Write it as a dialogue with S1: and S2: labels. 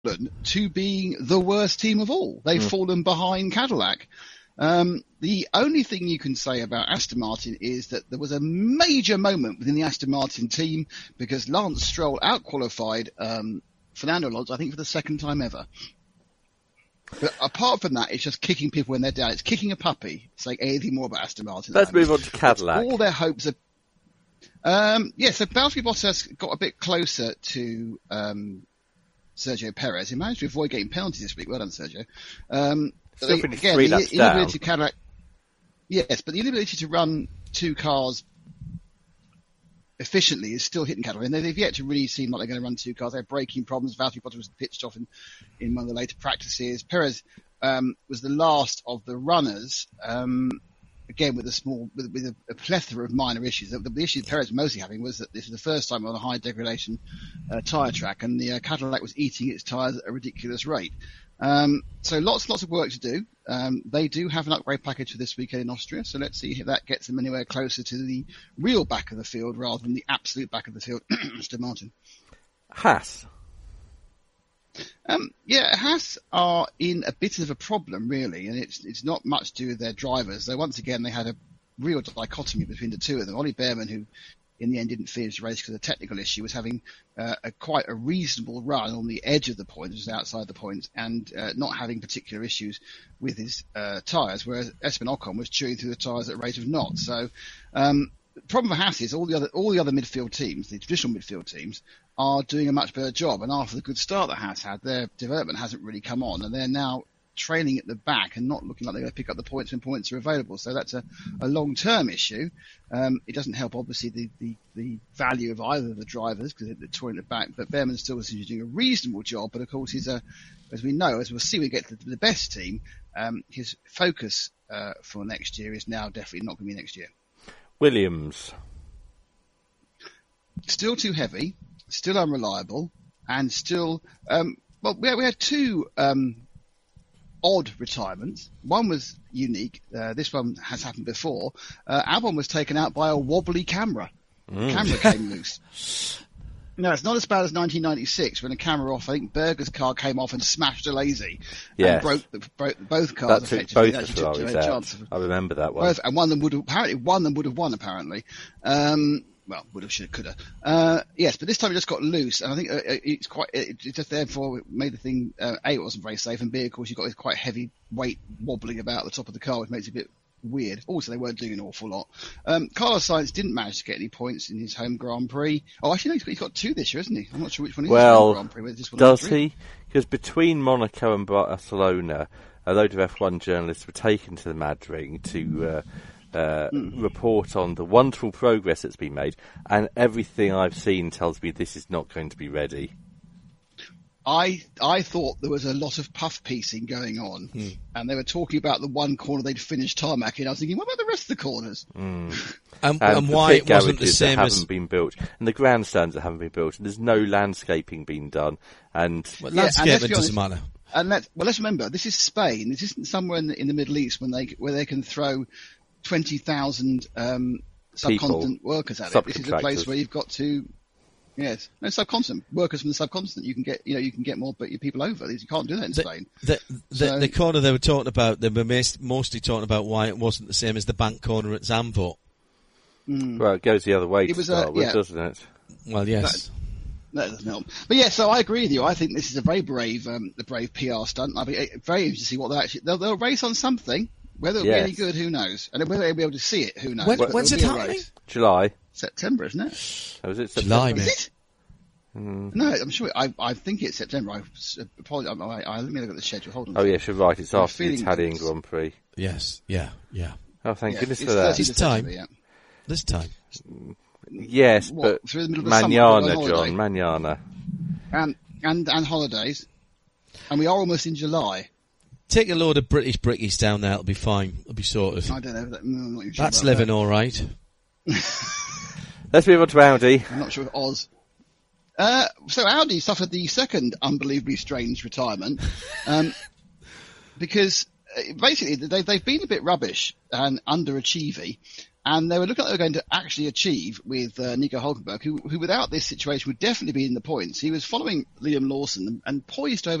S1: to being the worst team of all. They've fallen behind Cadillac. The only thing you can say about Aston Martin is that there was a major moment within the Aston Martin team because Lance Stroll outqualified Fernando Alonso, I think, for the second time ever. But apart from that, it's just kicking people when they're down. It's kicking a puppy, saying anything more about Aston Martin.
S2: Let's move on to Cadillac.
S1: All their hopes are... so Valtteri Bottas got a bit closer to Sergio Perez. He managed to avoid getting penalties this week. Well done, Sergio.
S2: Still finished 3 laps down.
S1: Cadillac, yes, but the inability to run two cars efficiently is still hitting Cadillac. And they've yet to really seem like they're going to run two cars. They have braking problems. Valtteri Bottas was pitched off in one of the later practices. Perez was the last of the runners. Again, with a plethora of minor issues. The issue Perez was mostly having was that this was the first time on a high degradation tyre track, and the Cadillac was eating its tyres at a ridiculous rate. So lots of work to do. They do have an upgrade package for this weekend in Austria, so let's see if that gets them anywhere closer to the real back of the field rather than the absolute back of the field. Mr. Martin.
S2: Haas.
S1: Haas are in a bit of a problem, really, and it's not much to do with their drivers. Though once again, they had a real dichotomy between the two of them. Ollie Behrman, who in the end didn't finish the race because of a technical issue, was having quite a reasonable run on the edge of the points, just outside the points, and not having particular issues with his tyres, whereas Esteban Ocon was chewing through the tyres at a rate of knots. So the problem for Haas is all the other midfield teams, the traditional midfield teams, are doing a much better job. And after the good start that Haas had, their development hasn't really come on, and they're now trailing at the back and not looking like they're going to pick up the points when points are available. So that's a long-term issue. It doesn't help, obviously, the value of either of the drivers because they're touring at the back. But Behrman still seems to do a reasonable job. But of course, he's as we know, as we'll see, we get to the best team. His focus for next year is now definitely not going to be next year.
S2: Williams.
S1: Still too heavy, still unreliable, and still... we had two... odd retirements. One was unique. This one has happened before. Albon was taken out by a wobbly camera. The camera came loose. No, it's not as bad as 1996 when a camera off. I think Berger's car came off and smashed a lazy.
S2: Yes.
S1: And broke both cars.
S2: That took both the Ferraris out. I remember that one.
S1: And one of them would have won. Apparently. Well, would have, should have, could have. Yes, but this time it just got loose, and I think it just therefore made the thing, A, it wasn't very safe, and B, of course, you've got this quite heavy weight wobbling about the top of the car, which makes it a bit weird. Also, they weren't doing an awful lot. Carlos Sainz didn't manage to get any points in his home Grand Prix. Oh, actually, no, he's got two this year, hasn't he? I'm not sure which one is his home Grand Prix. This one
S2: does he? Because between Monaco and Barcelona, a load of F1 journalists were taken to the Mad Ring to... report on the wonderful progress that's been made, and everything I've seen tells me this is not going to be ready.
S1: I thought there was a lot of puff piecing going on, and they were talking about the one corner they'd finished tarmac in. I was thinking, what about the rest of the corners?
S3: And why it wasn't the same
S2: that haven't been built, and the grandstands that haven't been built, and there's no landscaping being done, and
S3: landscaping doesn't matter.
S1: And let's remember, this is Spain. This isn't somewhere in the Middle East where they can throw 20,000 subcontinent workers at it. This is a place where you've got to, subcontinent workers from the subcontinent. You can get more people over. You can't do that in Spain.
S3: The corner they were talking about, they were mostly talking about why it wasn't the same as the bank corner at Zandvoort.
S2: Well, it goes the other way doesn't it?
S3: Well, yes.
S1: That doesn't help. But yeah, so I agree with you. I think this is a very brave PR stunt. I'll be very interested to see what they'll race on something. Whether it'll be any good, who knows? And whether they'll be able to see it, who knows?
S3: When's it happening?
S2: July.
S1: September, isn't it?
S2: Oh, is it September?
S3: July,
S1: is it? No, I'm sure. I think it's September. Let me look at the schedule. Hold on.
S2: Oh, yes, you're right. It's after the Italian Grand Prix.
S3: Yes, yeah.
S2: Oh, thank goodness for that.
S3: This time.
S2: Yes, but
S1: through the middle of
S2: Manana, John, Manana.
S1: And holidays. And we are almost in July.
S3: Take a load of British brickies down there, it'll be fine. It'll be sorted.
S1: I don't know. I'm not sure
S3: that's living all right.
S2: Let's move on to Audi.
S1: I'm not sure of Oz. So Audi suffered the second unbelievably strange retirement because basically they've been a bit rubbish and underachieving. And they were looking at what they were going to actually achieve with Nico Hulkenberg, who without this situation would definitely be in the points. He was following Liam Lawson and poised over